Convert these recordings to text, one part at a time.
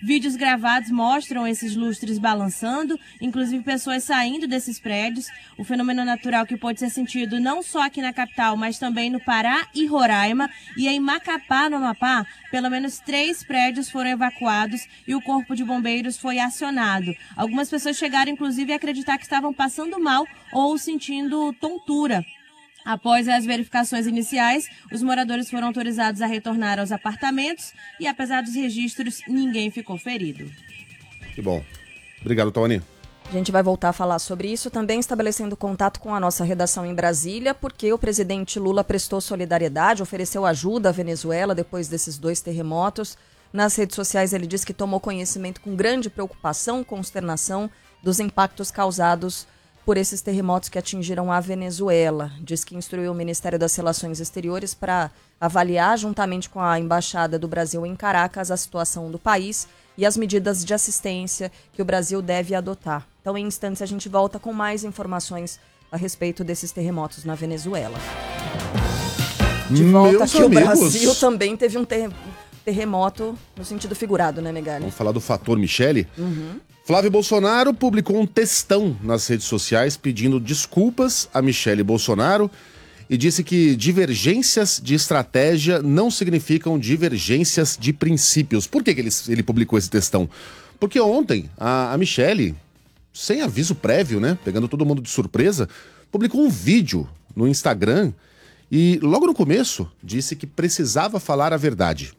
Vídeos gravados mostram esses lustres balançando, inclusive pessoas saindo desses prédios. O fenômeno natural que pode ser sentido não só aqui na capital, mas também no Pará e Roraima. E em Macapá, no Amapá, pelo menos 3 prédios foram evacuados e o Corpo de Bombeiros foi acionado. Algumas pessoas chegaram, inclusive, a acreditar que estavam passando mal ou sentindo tontura. Após as verificações iniciais, os moradores foram autorizados a retornar aos apartamentos e, apesar dos registros, ninguém ficou ferido. Que bom. Obrigado, Tony. A gente vai voltar a falar sobre isso, também estabelecendo contato com a nossa redação em Brasília, porque o presidente Lula prestou solidariedade, ofereceu ajuda à Venezuela depois desses 2 terremotos. Nas redes sociais ele disse que tomou conhecimento com grande preocupação, consternação dos impactos causados por esses terremotos que atingiram a Venezuela. Diz que instruiu o Ministério das Relações Exteriores para avaliar, juntamente com a Embaixada do Brasil em Caracas, a situação do país e as medidas de assistência que o Brasil deve adotar. Então, em instantes, a gente volta com mais informações a respeito desses terremotos na Venezuela. De volta aqui, o Brasil também teve um terremoto no sentido figurado, né, Megali? Vamos falar do fator Michele? Uhum. Flávio Bolsonaro publicou um textão nas redes sociais pedindo desculpas a Michele Bolsonaro e disse que divergências de estratégia não significam divergências de princípios. Por que ele publicou esse textão? Porque ontem a Michele, sem aviso prévio, né, pegando todo mundo de surpresa, publicou um vídeo no Instagram e logo no começo disse que precisava falar a verdade.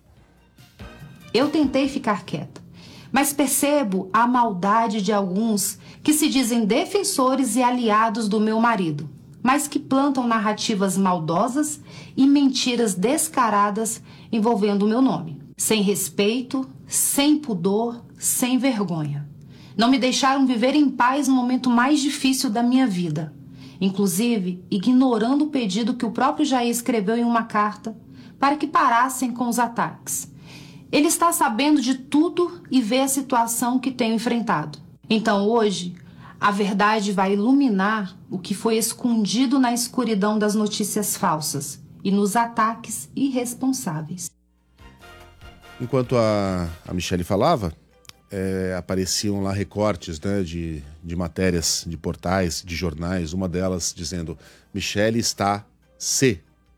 Eu tentei ficar quieta, mas percebo a maldade de alguns que se dizem defensores e aliados do meu marido, mas que plantam narrativas maldosas e mentiras descaradas envolvendo o meu nome. Sem respeito, sem pudor, sem vergonha. Não me deixaram viver em paz no momento mais difícil da minha vida, inclusive ignorando o pedido que o próprio Jair escreveu em uma carta para que parassem com os ataques. Ele está sabendo de tudo e vê a situação que tenho enfrentado. Então hoje, a verdade vai iluminar o que foi escondido na escuridão das notícias falsas e nos ataques irresponsáveis. Enquanto a Michele falava, apareciam lá recortes, né, de matérias, de portais, de jornais, uma delas dizendo: Michele está C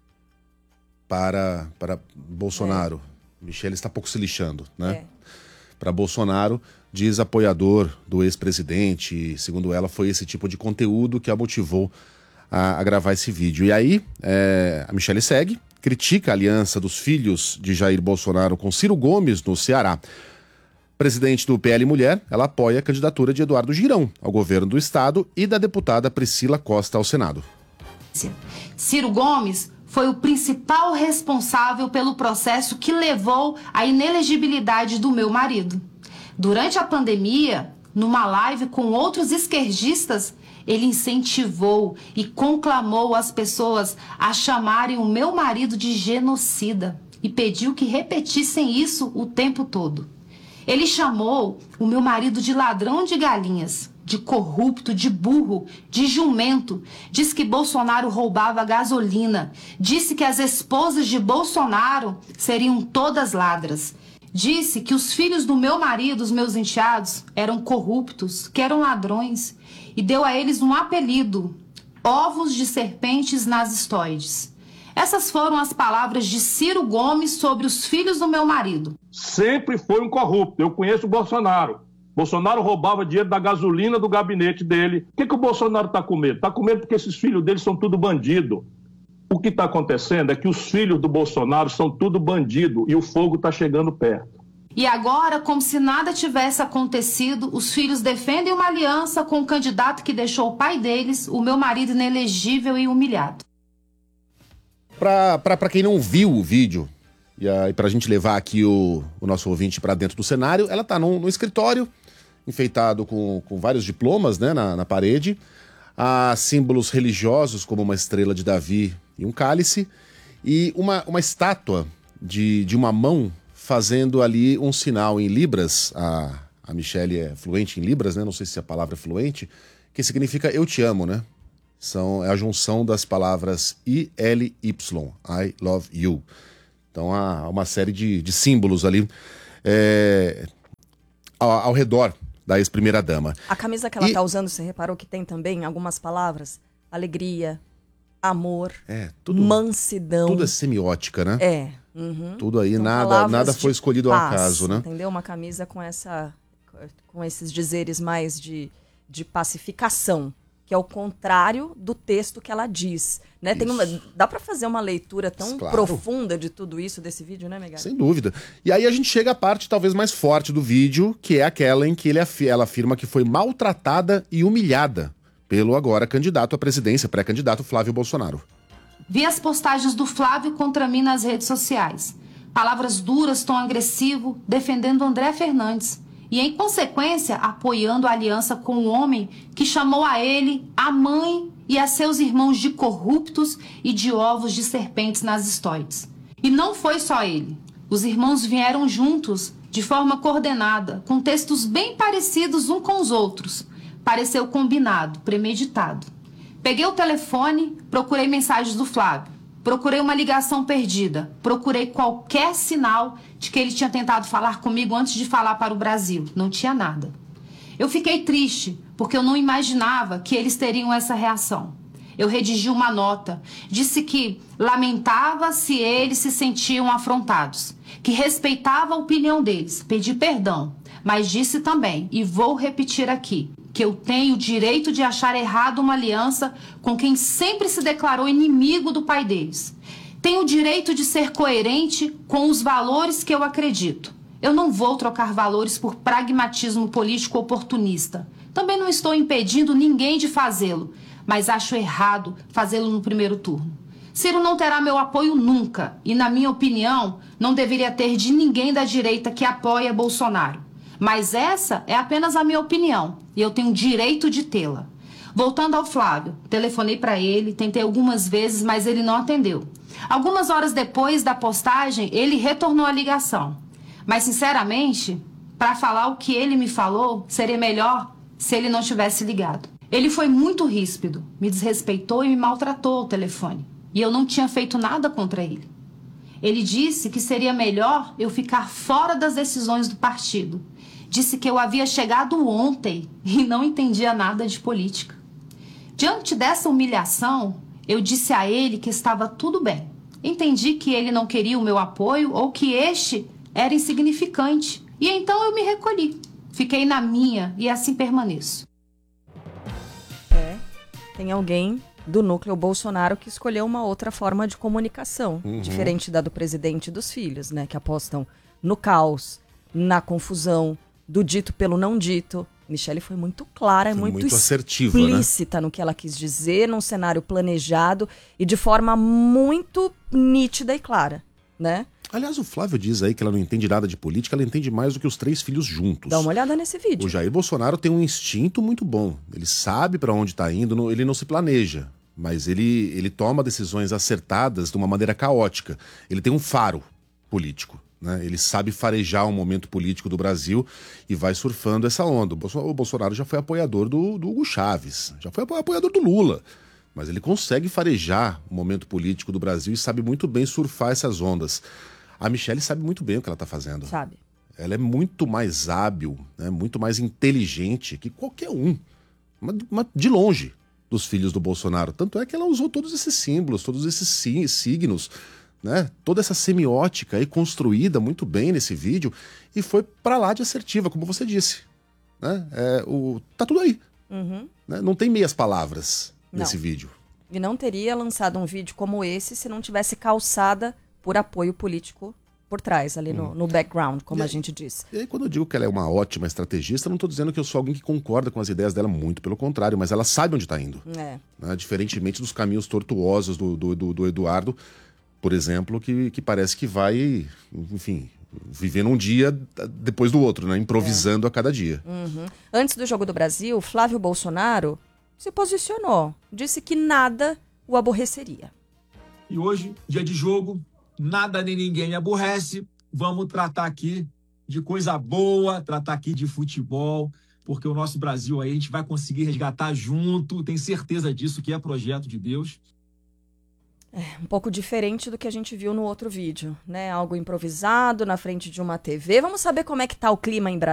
para Bolsonaro. Michele está pouco se lixando, né? Para Bolsonaro, diz apoiador do ex-presidente, segundo ela, foi esse tipo de conteúdo que a motivou a gravar esse vídeo. E aí, a Michele segue, critica a aliança dos filhos de Jair Bolsonaro com Ciro Gomes no Ceará. Presidente do PL Mulher, ela apoia a candidatura de Eduardo Girão ao governo do estado e da deputada Priscila Costa ao Senado. Ciro Gomes foi o principal responsável pelo processo que levou à inelegibilidade do meu marido. Durante a pandemia, numa live com outros esquerdistas, ele incentivou e conclamou as pessoas a chamarem o meu marido de genocida e pediu que repetissem isso o tempo todo. Ele chamou o meu marido de ladrão de galinhas, de corrupto, de burro, de jumento. Diz que Bolsonaro roubava gasolina. Disse que as esposas de Bolsonaro seriam todas ladras. Disse que os filhos do meu marido, os meus enteados, eram corruptos, que eram ladrões. E deu a eles um apelido: ovos de serpentes nazistoides. Essas foram as palavras de Ciro Gomes sobre os filhos do meu marido. Sempre foi um corrupto. Eu conheço o Bolsonaro. Bolsonaro roubava dinheiro da gasolina do gabinete dele. O que o Bolsonaro está com medo? Está com medo porque esses filhos dele são tudo bandido. O que está acontecendo é que os filhos do Bolsonaro são tudo bandido e o fogo está chegando perto. E agora, como se nada tivesse acontecido, os filhos defendem uma aliança com o candidato que deixou o pai deles, o meu marido, inelegível e humilhado. Para quem não viu o vídeo, e para a gente levar aqui o nosso ouvinte para dentro do cenário, ela está no escritório, enfeitado com vários diplomas, né, na parede. Há símbolos religiosos, como uma estrela de Davi e um cálice, e uma estátua de uma mão fazendo ali um sinal em Libras. A Michele é fluente em Libras, né? Não sei se a palavra é fluente, que significa eu te amo, né? É a junção das palavras ILY, I love you. Então há uma série de símbolos ali. ao redor da ex-primeira-dama. A camisa que ela tá usando, você reparou que tem também algumas palavras? Alegria, amor, mansidão. Tudo é semiótica, né? Uhum. Tudo aí, São nada foi escolhido ao paz, acaso, né? Entendeu? Uma camisa com esses dizeres mais de pacificação, que é o contrário do texto que ela diz. Né? Dá para fazer uma leitura tão profunda de tudo isso, desse vídeo, né, Megali? Sem dúvida. E aí a gente chega à parte talvez mais forte do vídeo, que é aquela em que ela afirma que foi maltratada e humilhada pelo agora candidato à presidência, pré-candidato Flávio Bolsonaro. Vi as postagens do Flávio contra mim nas redes sociais. Palavras duras, tom agressivo, defendendo André Fernandes. E, em consequência, apoiando a aliança com o homem que chamou a ele, a mãe e a seus irmãos de corruptos e de ovos de serpentes nas stories. E não foi só ele. Os irmãos vieram juntos, de forma coordenada, com textos bem parecidos uns com os outros. Pareceu combinado, premeditado. Peguei o telefone, procurei mensagens do Flávio. Procurei uma ligação perdida. Procurei qualquer sinal de que ele tinha tentado falar comigo antes de falar para o Brasil. Não tinha nada. Eu fiquei triste, porque eu não imaginava que eles teriam essa reação. Eu redigi uma nota. Disse que lamentava se eles se sentiam afrontados, que respeitava a opinião deles. Pedi perdão, mas disse também, e vou repetir aqui, que eu tenho o direito de achar errado uma aliança com quem sempre se declarou inimigo do pai deles. Tenho o direito de ser coerente com os valores que eu acredito. Eu não vou trocar valores por pragmatismo político oportunista. Também não estou impedindo ninguém de fazê-lo, mas acho errado fazê-lo no primeiro turno. Ciro não terá meu apoio nunca e, na minha opinião, não deveria ter de ninguém da direita que apoia Bolsonaro. Mas essa é apenas a minha opinião e eu tenho direito de tê-la. Voltando ao Flávio, telefonei para ele, tentei algumas vezes, mas ele não atendeu. Algumas horas depois da postagem, ele retornou a ligação. Mas, sinceramente, para falar o que ele me falou, seria melhor se ele não tivesse ligado. Ele foi muito ríspido, me desrespeitou e me maltratou ao telefone. E eu não tinha feito nada contra ele. Ele disse que seria melhor eu ficar fora das decisões do partido. Disse que eu havia chegado ontem e não entendia nada de política. Diante dessa humilhação, eu disse a ele que estava tudo bem. Entendi que ele não queria o meu apoio ou que este era insignificante. E então eu me recolhi. Fiquei na minha e assim permaneço. Tem alguém do núcleo Bolsonaro que escolheu uma outra forma de comunicação, diferente da do presidente e dos filhos, né? Que apostam no caos, na confusão, do dito pelo não dito. Michele foi muito clara, muito assertiva, explícita, né? No que ela quis dizer, num cenário planejado e de forma muito nítida e clara, né? Aliás, o Flávio diz aí que ela não entende nada de política, ela entende mais do que os 3 filhos juntos. Dá uma olhada nesse vídeo. O Jair Bolsonaro tem um instinto muito bom. Ele sabe para onde está indo, ele não se planeja, mas ele toma decisões acertadas de uma maneira caótica. Ele tem um faro político, né? Ele sabe farejar um momento político do Brasil e vai surfando essa onda. O Bolsonaro já foi apoiador do Hugo Chávez, já foi apoiador do Lula. Mas ele consegue farejar o momento político do Brasil e sabe muito bem surfar essas ondas. A Michele sabe muito bem o que ela está fazendo. Sabe. Ela é muito mais hábil, né, muito mais inteligente que qualquer um, de longe, dos filhos do Bolsonaro. Tanto é que ela usou todos esses símbolos, todos esses signos, né, toda essa semiótica aí construída muito bem nesse vídeo e foi para lá de assertiva, como você disse. Né? Tá tudo aí. Né? Não tem meias palavras nesse vídeo. E não teria lançado um vídeo como esse se não tivesse calçada por apoio político por trás, ali no background, como a gente disse. E aí, quando eu digo que ela é uma ótima estrategista, eu não estou dizendo que eu sou alguém que concorda com as ideias dela, muito pelo contrário, mas ela sabe onde está indo. Né? Diferentemente dos caminhos tortuosos do Eduardo, por exemplo, que parece que vai, enfim, vivendo um dia depois do outro, né? Improvisando a cada dia. Antes do Jogo do Brasil, Flávio Bolsonaro se posicionou, disse que nada o aborreceria. E hoje, dia de jogo, nada nem ninguém me aborrece. Vamos tratar aqui de coisa boa, tratar aqui de futebol, porque o nosso Brasil aí a gente vai conseguir resgatar junto, tenho certeza disso, que é projeto de Deus. Um pouco diferente do que a gente viu no outro vídeo, né? Algo improvisado na frente de uma TV. Vamos saber como é que tá o clima em Brasília.